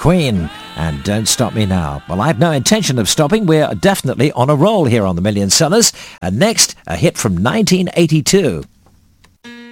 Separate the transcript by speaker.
Speaker 1: Queen and Don't Stop Me Now. Well, I have no intention of stopping. We're definitely on a roll here on the Million Sellers. And next, a hit from 1982.